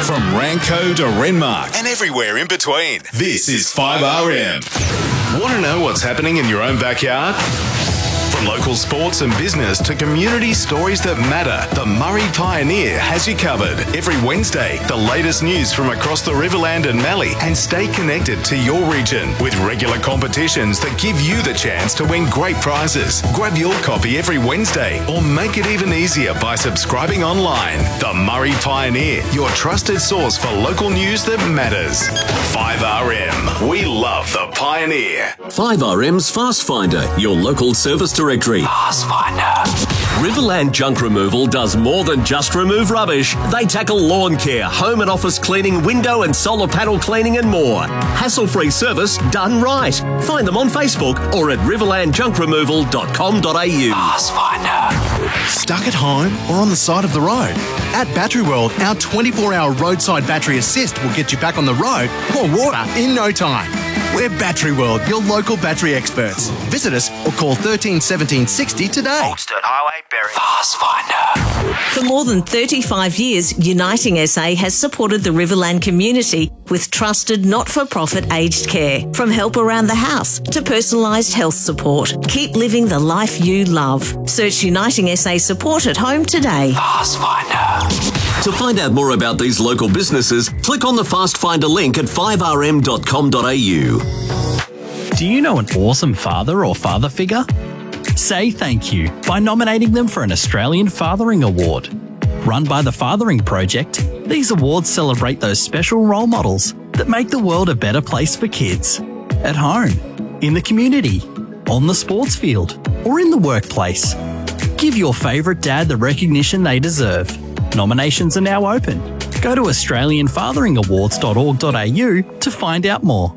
From Ranco to Renmark and everywhere in between. This is 5RM. Want to know what's happening in your own backyard? From local sports and business to community stories that matter, the Murray Pioneer has you covered. Every Wednesday, the latest news from across the Riverland and Mallee, and stay connected to your region with regular competitions that give you the chance to win great prizes. Grab your copy every Wednesday or make it even easier by subscribing online. The Murray Pioneer, your trusted source for local news that matters. 5RM, we love the Pioneer. 5RM's Fast Finder, your local service directory. Fast Finder. Riverland Junk Removal does more than just remove rubbish. They tackle lawn care, home and office cleaning, window and solar panel cleaning and more. Hassle-free service done right. Find them on Facebook or at riverlandjunkremoval.com.au. Fast Finder. Stuck at home or on the side of the road? At Battery World, our 24-hour roadside battery assist will get you back on the road or water in no time. We're Battery World, your local battery experts. Visit us or call 13 17 60 today. Oldstone Highway, Berry. Fast Finder. For more than 35 years, Uniting SA has supported the Riverland community with trusted not-for-profit aged care. From help around the house to personalised health support. Keep living the life you love. Search Uniting SA support at home today. Fast Finder. To find out more about these local businesses, click on the Fast Finder link at 5rm.com.au. Do you know an awesome father or father figure? Say thank you by nominating them for an Australian Fathering Award. Run by the Fathering Project, these awards celebrate those special role models that make the world a better place for kids. At home, in the community, on the sports field, or in the workplace. Give your favourite dad the recognition they deserve. Nominations are now open. Go to australianfatheringawards.org.au to find out more.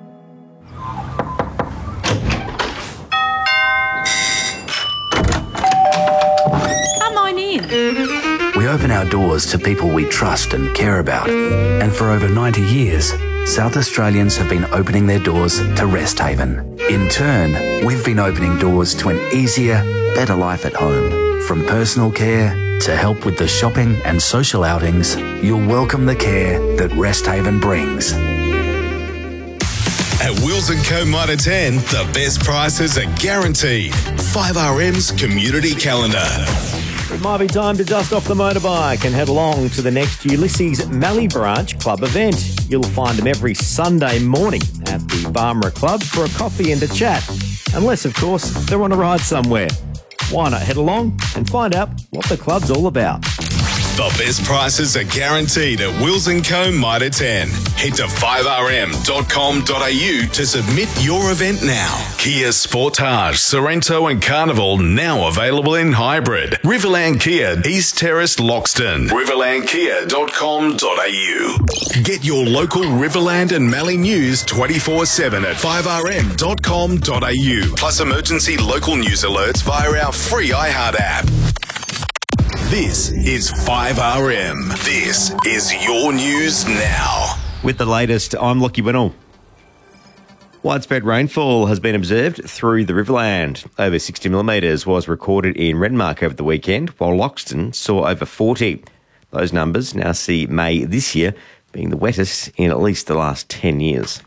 Come on in. We open our doors to people we trust and care about. And for over 90 years, South Australians have been opening their doors to Rest Haven. In turn, we've been opening doors to an easier, better life at home. From personal care to help with the shopping and social outings, you'll welcome the care that Rest Haven brings. At Wills & Co Mitre 10, the best prices are guaranteed. 5RM's community calendar. It might be time to dust off the motorbike and head along to the next Ulysses Mallee Branch Club event. You'll find them every Sunday morning at the Barmera Club for a coffee and a chat. Unless, of course, they're on a ride somewhere. Why not head along and find out what the club's all about? The best prices are guaranteed at Wills & Co Mitre 10. Head to 5rm.com.au to submit your event now. Kia Sportage, Sorrento and Carnival now available in hybrid. Riverland Kia, East Terrace, Loxton. riverlandkia.com.au. Get your local Riverland and Mallee news 24/7 at 5rm.com.au. Plus emergency local news alerts via our free iHeart app. This is 5RM. This is your news now. With the latest, I'm Lockie Winnell. Widespread rainfall has been observed through the Riverland. Over 60 millimetres was recorded in Renmark over the weekend, while Loxton saw over 40. Those numbers now see May this year being the wettest in at least the last 10 years.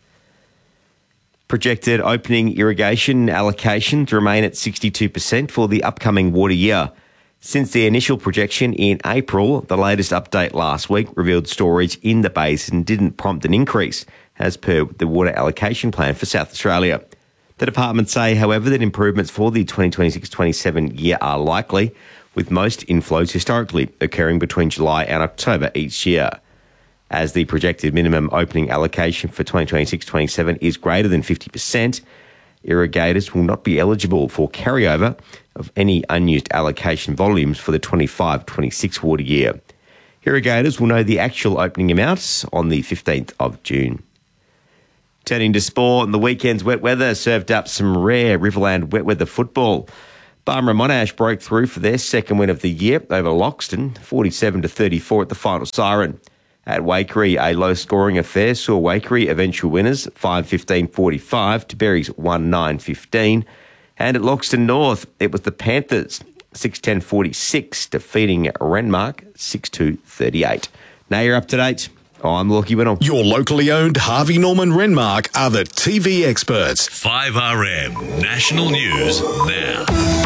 Projected opening irrigation allocations remain at 62% for the upcoming water year. Since the initial projection in April, the latest update last week revealed storage in the basin didn't prompt an increase, as per the water allocation plan for South Australia. The department say, however, that improvements for the 2026-27 year are likely, with most inflows historically occurring between July and October each year. As the projected minimum opening allocation for 2026-27 is greater than 50%, irrigators will not be eligible for carryover of any unused allocation volumes for the 25-26 water year. Irrigators will know the actual opening amounts on the 15th of June. Turning to sport, the weekend's wet weather served up some rare Riverland wet weather football. Barmera Monash broke through for their second win of the year over Loxton, 47-34 at the final siren. At Waikerie, a low-scoring affair saw Waikerie eventual winners 5-15-45 to Berry's 1-9-15. And at Loxton North, it was the Panthers 6-10-46 defeating Renmark 6-2-38. Now you're up to date. I'm Lockie Winnell. Your locally owned Harvey Norman Renmark are the TV experts. 5RM National News now.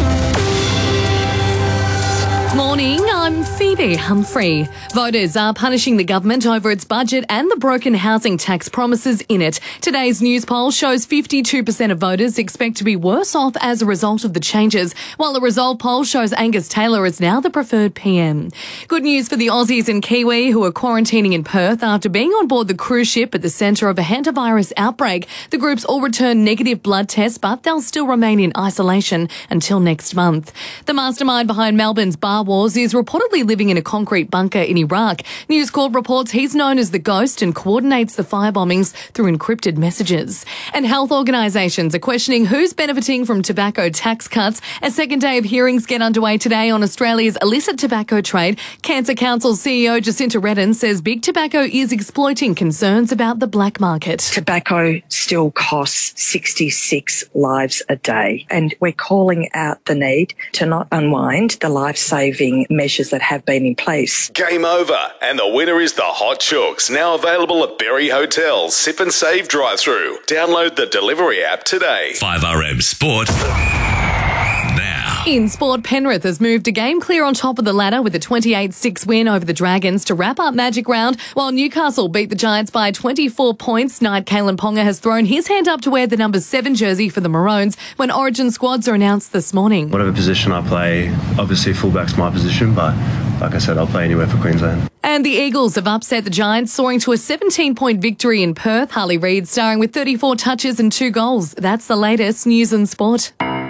Morning, I'm Phoebe Humphrey. Voters are punishing the government over its budget and the broken housing tax promises in it. Today's news poll shows 52% of voters expect to be worse off as a result of the changes, while the Resolve poll shows Angus Taylor is now the preferred PM. Good news for the Aussies and Kiwi who are quarantining in Perth after being on board the cruise ship at the centre of a hantavirus outbreak. The groups all returned negative blood tests, but they'll still remain in isolation until next month. The mastermind behind Melbourne's bar wars is reportedly living in a concrete bunker in Iraq. News Corp reports he's known as the Ghost and coordinates the firebombings through encrypted messages. And health organisations are questioning who's benefiting from tobacco tax cuts. A second day of hearings get underway today on Australia's illicit tobacco trade. Cancer Council CEO Jacinta Redden says big tobacco is exploiting concerns about the black market. Tobacco still costs 66 lives a day, and we're calling out the need to not unwind the life-saving measures that have been in place. Game over, and the winner is the Hot Chooks, now available at Berry Hotel's Sip and Save drive-thru. Download the delivery app today. 5RM Sport now. In sport, Penrith has moved a game clear on top of the ladder with a 28-6 win over the Dragons to wrap up Magic Round, while Newcastle beat the Giants by 24 points. Knight Kalen Ponga has thrown his hand up to wear the number 7 jersey for the Maroons when Origin squads are announced this morning. Whatever position I play, obviously fullback's my position, but like I said, I'll play anywhere for Queensland. And the Eagles have upset the Giants, soaring to a 17-point victory in Perth. Harley Reid starring with 34 touches and 2 goals. That's the latest news and sport.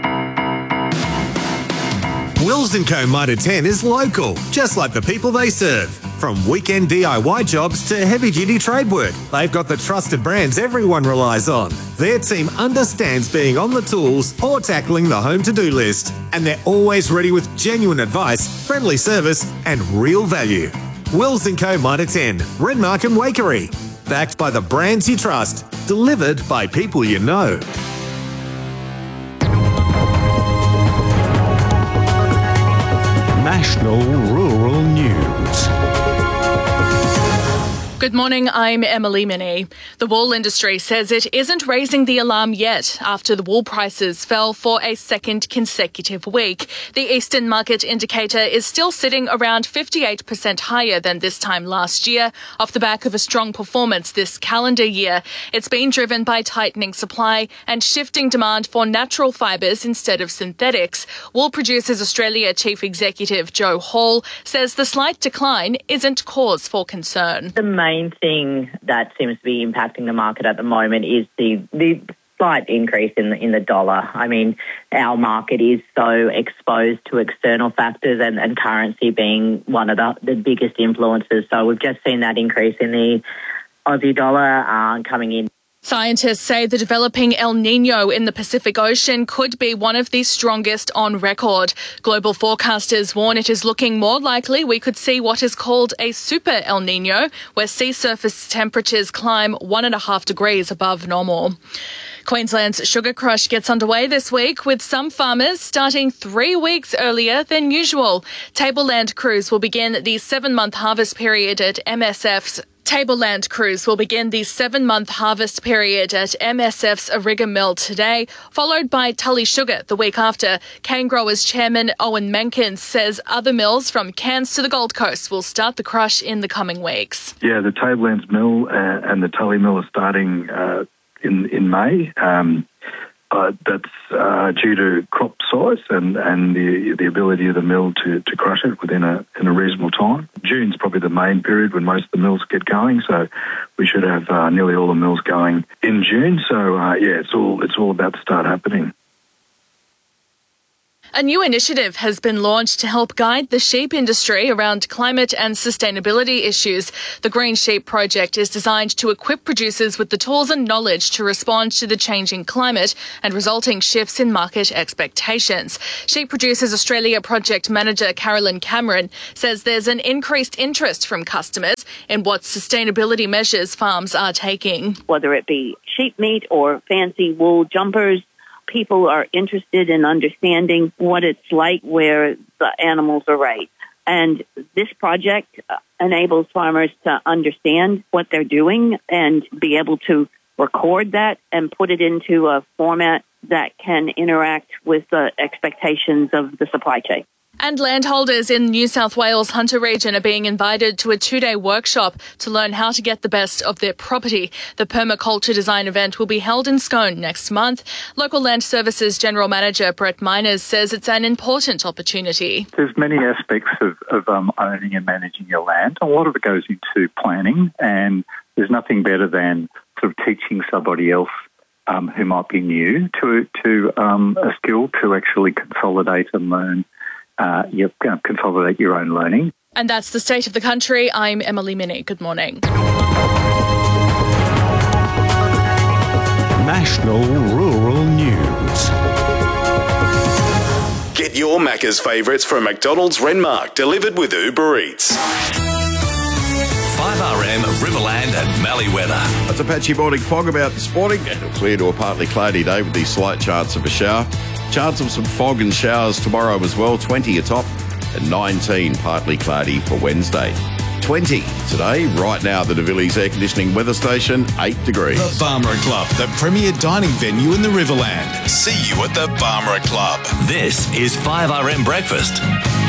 Wills & Co Mitre 10 is local, just like the people they serve. From weekend DIY jobs to heavy-duty trade work, they've got the trusted brands everyone relies on. Their team understands being on the tools or tackling the home to-do list. And they're always ready with genuine advice, friendly service and real value. Wills & Co Mitre 10, Renmark and Wakery. Backed by the brands you trust, delivered by people you know. National Rural News. Good morning, I'm Emily Minnie. The wool industry says it isn't raising the alarm yet after the wool prices fell for a second consecutive week. The Eastern Market Indicator is still sitting around 58% higher than this time last year, off the back of a strong performance this calendar year. It's been driven by tightening supply and shifting demand for natural fibres instead of synthetics. Wool Producers Australia Chief Executive Joe Hall says the slight decline isn't cause for concern. The main thing that seems to be impacting the market at the moment is the slight increase in the dollar. I mean, our market is so exposed to external factors and currency being one of the biggest influences. So we've just seen that increase in the Aussie dollar coming in. Scientists say the developing El Niño in the Pacific Ocean could be one of the strongest on record. Global forecasters warn it is looking more likely we could see what is called a super El Niño, where sea surface temperatures climb 1.5 degrees above normal. Queensland's sugar crush gets underway this week, with some farmers starting 3 weeks earlier than usual. Tableland crews will begin the 7-month harvest period at MSF's Tableland crews will begin the 7-month harvest period at MSF's Ariga mill today, followed by Tully Sugar the week after. Cane Growers Chairman Owen Mencken says other mills from Cairns to the Gold Coast will start the crush in the coming weeks. Yeah, the Tablelands mill and the Tully mill are starting in May. That's due to crop size and the ability of the mill to crush it within a reasonable time. June's probably the main period when most of the mills get going, so we should have nearly all the mills going in June. So it's all about to start happening. A new initiative has been launched to help guide the sheep industry around climate and sustainability issues. The Green Sheep Project is designed to equip producers with the tools and knowledge to respond to the changing climate and resulting shifts in market expectations. Sheep Producers Australia Project Manager Carolyn Cameron says there's an increased interest from customers in what sustainability measures farms are taking. Whether it be sheep meat or fancy wool jumpers, people are interested in understanding what it's like where the animals are raised. And this project enables farmers to understand what they're doing and be able to record that and put it into a format that can interact with the expectations of the supply chain. And landholders in New South Wales Hunter region are being invited to a 2-day workshop to learn how to get the best of their property. The permaculture design event will be held in Scone next month. Local Land Services General Manager Brett Miners says it's an important opportunity. There's many aspects of owning and managing your land. A lot of it goes into planning, and there's nothing better than sort of teaching somebody else who might be new to a skill to actually consolidate and learn. You consolidate your own learning. And that's the state of the country. I'm Emily Minnie. Good morning. National Rural News. Get your Macca's favourites from McDonald's Renmark, delivered with Uber Eats. 5RM, Riverland and Mallee weather. It's a patchy morning fog about this morning and a clear to a partly cloudy day with the slight chance of a shower. Chance of some fog and showers tomorrow as well, 20 atop and 19 partly cloudy for Wednesday. 20 today, right now the De Villiers Air Conditioning Weather Station, 8 degrees. The Barmera Club, the premier dining venue in the Riverland. See you at the Barmera Club. This is 5RM Breakfast.